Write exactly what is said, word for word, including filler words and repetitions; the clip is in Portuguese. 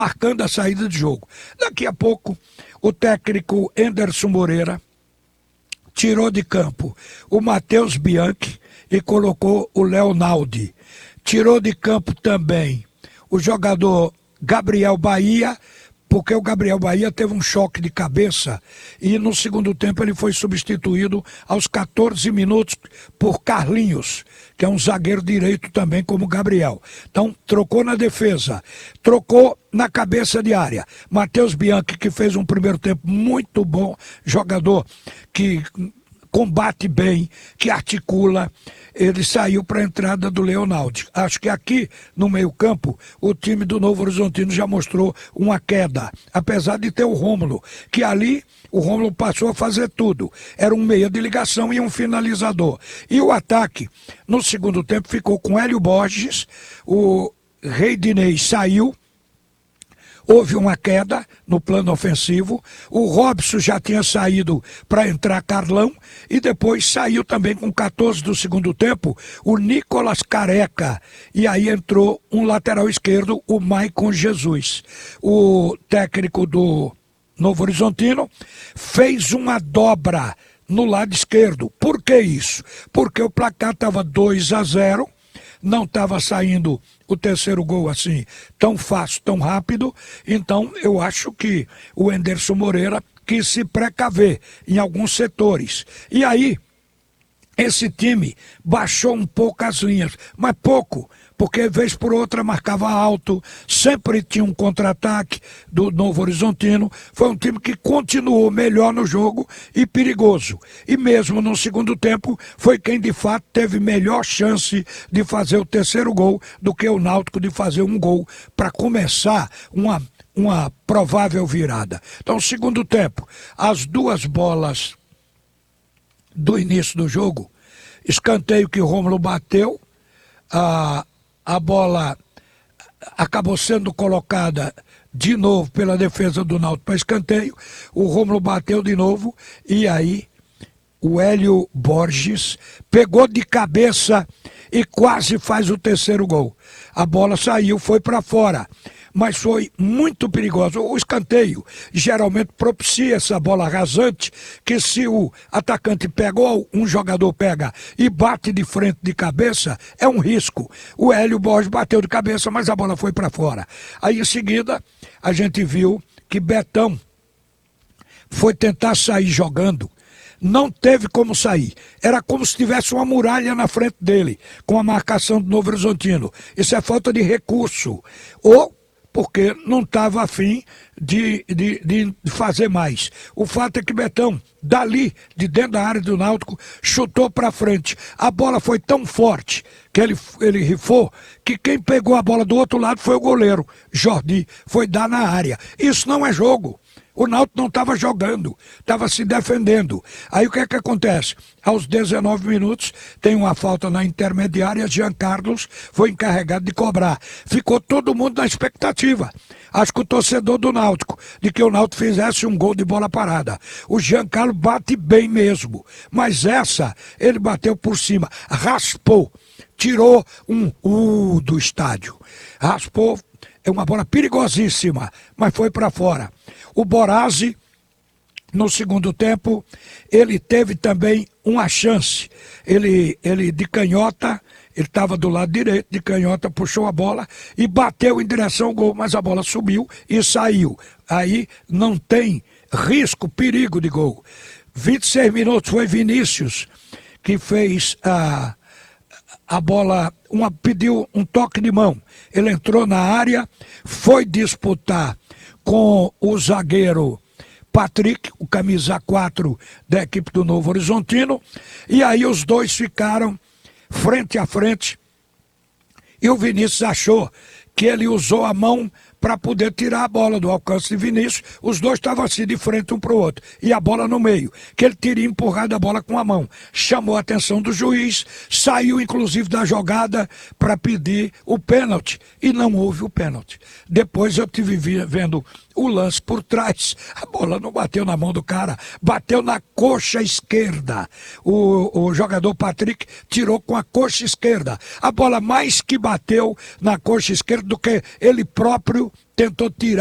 marcando a saída de jogo. Daqui a pouco, o técnico Enderson Moreira tirou de campo o Matheus Bianchi e colocou o Leonaldi. Tirou de campo também o jogador Gabriel Bahia, porque o Gabriel Bahia teve um choque de cabeça e no segundo tempo ele foi substituído aos quatorze minutos por Carlinhos, que é um zagueiro direito também como o Gabriel. Então trocou na defesa, trocou na cabeça de área. Matheus Bianchi, que fez um primeiro tempo muito bom, jogador que combate bem, que articula, ele saiu para a entrada do Leonaldi. Acho que aqui no meio-campo o time do Novo Horizontino já mostrou uma queda, apesar de ter o Rômulo, que ali o Rômulo passou a fazer tudo. Era um meia de ligação e um finalizador. E o ataque, no segundo tempo, ficou com Hélio Borges, o Rei Dinei saiu. Houve uma queda no plano ofensivo, o Robson já tinha saído para entrar Carlão e depois saiu também com quatorze do segundo tempo o Nicolas Careca e aí entrou um lateral esquerdo, o Maicon Jesus. O técnico do Novo Horizontino fez uma dobra no lado esquerdo. Por que isso? Porque o placar estava dois a zero. Não estava saindo o terceiro gol assim tão fácil, tão rápido, então eu acho que o Enderson Moreira quis se precaver em alguns setores. E aí, esse time baixou um pouco as linhas, mas pouco, porque vez por outra marcava alto, sempre tinha um contra-ataque do Novo Horizontino. Foi um time que continuou melhor no jogo e perigoso. E mesmo no segundo tempo, foi quem de fato teve melhor chance de fazer o terceiro gol do que o Náutico de fazer um gol para começar uma, uma provável virada. Então, segundo tempo, as duas bolas do início do jogo, escanteio que o Rômulo bateu, a, a bola acabou sendo colocada de novo pela defesa do Náutico para escanteio, o Rômulo bateu de novo e aí o Hélio Borges pegou de cabeça e quase faz o terceiro gol. A bola saiu, foi para fora, mas foi muito perigoso. O escanteio geralmente propicia essa bola rasante, que se o atacante pegou, um jogador pega e bate de frente de cabeça, é um risco. O Hélio Borges bateu de cabeça, mas a bola foi para fora. Aí em seguida, a gente viu que Betão foi tentar sair jogando, não teve como sair. Era como se tivesse uma muralha na frente dele, com a marcação do Novo Horizontino. Isso é falta de recurso. Ou porque não estava afim de, de, de fazer mais. O fato é que Betão, dali, de dentro da área do Náutico, chutou para frente. A bola foi tão forte que ele, ele rifou, que quem pegou a bola do outro lado foi o goleiro, Jordi, foi dar na área. Isso não é jogo. O Náutico não estava jogando, estava se defendendo. Aí o que é que acontece? Aos dezenove minutos, tem uma falta na intermediária, Jean Carlos foi encarregado de cobrar. Ficou todo mundo na expectativa. Acho que o torcedor do Náutico, de que o Náutico fizesse um gol de bola parada. O Jean Carlos bate bem mesmo, mas essa, ele bateu por cima, raspou, tirou um U do estádio. Raspou, é uma bola perigosíssima, mas foi para fora. O Borazzi, no segundo tempo, ele teve também uma chance. Ele, ele de canhota, ele estava do lado direito, de canhota, puxou a bola e bateu em direção ao gol, mas a bola subiu e saiu. Aí não tem risco, perigo de gol. vinte e seis minutos foi Vinícius que fez a... A bola, uma, pediu um toque de mão. Ele entrou na área, foi disputar com o zagueiro Patrick, o camisa quatro da equipe do Novo Horizontino. E aí os dois ficaram frente a frente. E o Vinícius achou que ele usou a mão para poder tirar a bola do alcance de Vinícius. Os dois estavam assim de frente um para o outro. E a bola no meio, que ele teria empurrado a bola com a mão. Chamou a atenção do juiz, saiu inclusive da jogada para pedir o pênalti. E não houve o pênalti. Depois eu tive vendo o lance por trás. A bola não bateu na mão do cara, bateu na coxa esquerda. O, o jogador Patrick tirou com a coxa esquerda. A bola mais que bateu na coxa esquerda do que ele próprio tentou tirar